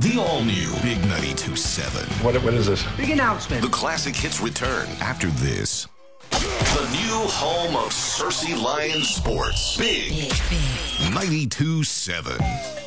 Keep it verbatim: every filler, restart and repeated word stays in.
The all-new Big ninety-two point seven. What, what is this? Big announcement. The classic hits return after this. The new home of Cersei Lions Sports. Big, Big, Big. ninety-two point seven.